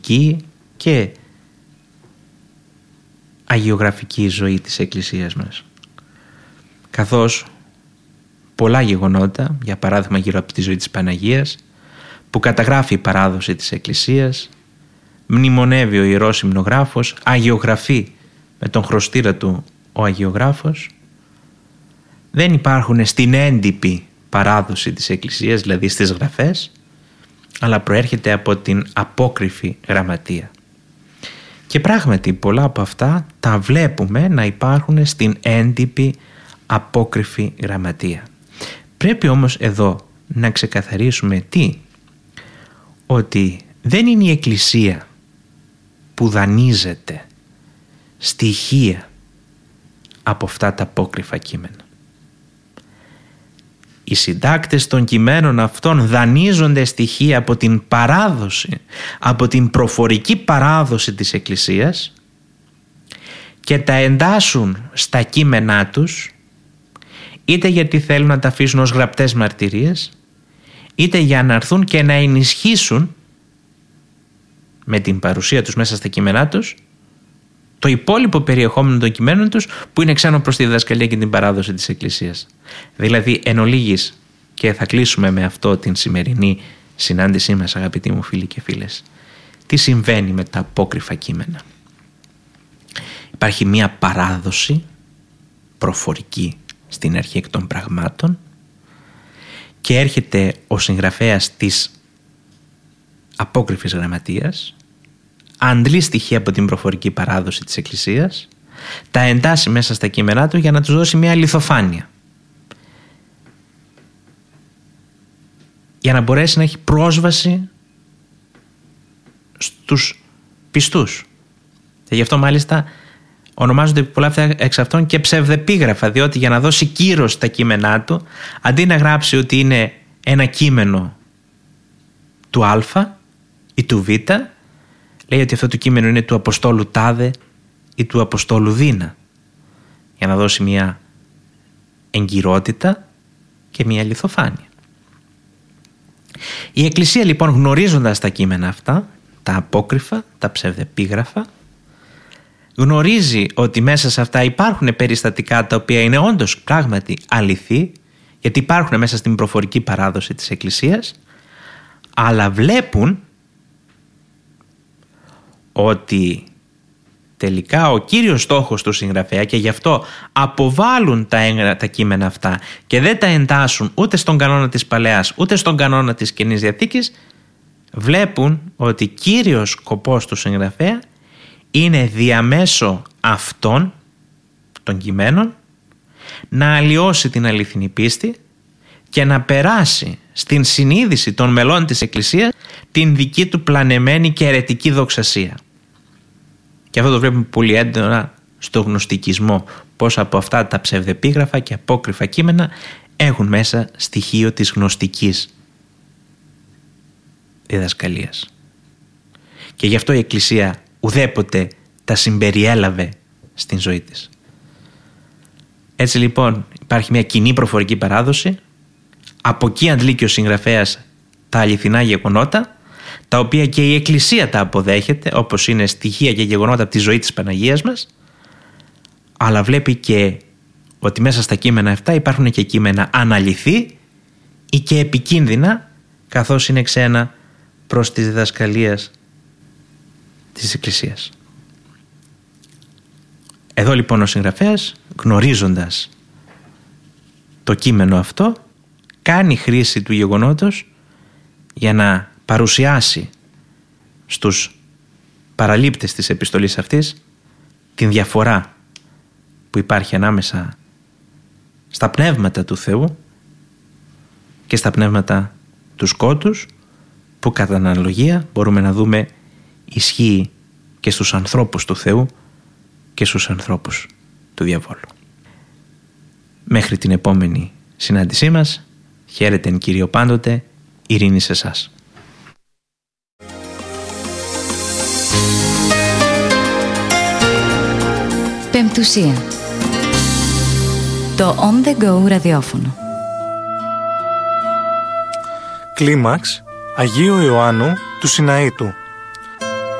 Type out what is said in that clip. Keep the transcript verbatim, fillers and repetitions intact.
και αγιογραφική ζωή της Εκκλησίας μας. Καθώς πολλά γεγονότα, για παράδειγμα γύρω από τη ζωή της Παναγίας, που καταγράφει η παράδοση της Εκκλησίας, μνημονεύει ο Ιερός Υμνογράφος, αγιογραφεί με τον χρωστήρα του ο αγιογράφος, δεν υπάρχουν στην έντυπη παράδοση της Εκκλησίας, δηλαδή στις γραφές, αλλά προέρχεται από την απόκριφη γραμματεία. Και πράγματι πολλά από αυτά τα βλέπουμε να υπάρχουν στην έντυπη απόκριφη γραμματεία. Πρέπει όμως εδώ να ξεκαθαρίσουμε τι, ότι δεν είναι η Εκκλησία που δανείζεται στοιχεία από αυτά τα απόκριφα κείμενα. Οι συντάκτες των κειμένων αυτών δανείζονται στοιχεία από την παράδοση, από την προφορική παράδοση της Εκκλησίας και τα εντάσσουν στα κείμενά τους, είτε γιατί θέλουν να τα αφήσουν ως γραπτές μαρτυρίες, είτε για να έρθουν και να ενισχύσουν με την παρουσία τους μέσα στα κείμενά τους το υπόλοιπο περιεχόμενο των κειμένων τους που είναι ξένο προς τη διδασκαλία και την παράδοση της Εκκλησίας. Δηλαδή εν ολίγης, και θα κλείσουμε με αυτό την σημερινή συνάντησή μας, αγαπητοί μου φίλοι και φίλες, τι συμβαίνει με τα απόκριφα κείμενα. Υπάρχει μία παράδοση προφορική στην αρχή εκ των πραγμάτων και έρχεται ο συγγραφέας της απόκριφης γραμματείας, αντλεί στοιχεία από την προφορική παράδοση της Εκκλησίας, τα εντάσσει μέσα στα κείμενά του για να τους δώσει μια λιθοφάνεια, για να μπορέσει να έχει πρόσβαση στους πιστούς. Και γι' αυτό μάλιστα ονομάζονται πολλά αυτά εξ αυτών και ψευδεπίγραφα, διότι για να δώσει κύρος στα κείμενά του, αντί να γράψει ότι είναι ένα κείμενο του Α ή του Β, λέει ότι αυτό το κείμενο είναι του Αποστόλου Τάδε ή του Αποστόλου Δίνα, για να δώσει μια εγκυρότητα και μια λιθοφάνεια. Η Εκκλησία λοιπόν, γνωρίζοντας τα κείμενα αυτά, τα απόκριφα, τα ψευδεπίγραφα, γνωρίζει ότι μέσα σε αυτά υπάρχουν περιστατικά τα οποία είναι όντως πράγματι αληθή, γιατί υπάρχουν μέσα στην προφορική παράδοση της Εκκλησίας, αλλά βλέπουν ότι τελικά ο κύριος στόχος του συγγραφέα, και γι' αυτό αποβάλλουν τα, τα κείμενα αυτά και δεν τα εντάσσουν ούτε στον κανόνα της Παλαιάς ούτε στον κανόνα της Καινής Διαθήκης, βλέπουν ότι κύριος σκοπός του συγγραφέα είναι διαμέσω αυτών των κειμένων να αλλοιώσει την αληθινή πίστη και να περάσει στην συνείδηση των μελών της Εκκλησίας την δική του πλανεμένη και αιρετική δοξασία. Και αυτό το βλέπουμε πολύ έντονα στο γνωστικισμό, πώς από αυτά τα ψευδεπίγραφα και απόκριφα κείμενα έχουν μέσα στοιχείο της γνωστικής διδασκαλίας. Και γι' αυτό η Εκκλησία ουδέποτε τα συμπεριέλαβε στην ζωή της. Έτσι λοιπόν υπάρχει μια κοινή προφορική παράδοση, από εκεί αντλεί και ο συγγραφέας τα αληθινά γεγονότα, τα οποία και η Εκκλησία τα αποδέχεται, όπως είναι στοιχεία και γεγονότα από τη ζωή της Παναγίας μας, αλλά βλέπει και ότι μέσα στα κείμενα αυτά υπάρχουν και κείμενα αναλυθή ή και επικίνδυνα, καθώς είναι ξένα προς τις διδασκαλίες της Εκκλησίας. Εδώ λοιπόν ο συγγραφέας, γνωρίζοντας το κείμενο αυτό, κάνει χρήση του γεγονότος για να παρουσιάσει στους παραλήπτες της επιστολής αυτής την διαφορά που υπάρχει ανάμεσα στα πνεύματα του Θεού και στα πνεύματα του σκότους, που κατά αναλογία μπορούμε να δούμε ισχύει και στους ανθρώπους του Θεού και στους ανθρώπους του διαβόλου. Μέχρι την επόμενη συνάντησή μας, χαίρετε εν Κύριο πάντοτε, ειρήνη σε εσάς. Πεμπτουσία. Το On The Go ραδιόφωνο. Κλίμαξ Αγίου Ιωάννου του Συναήτου.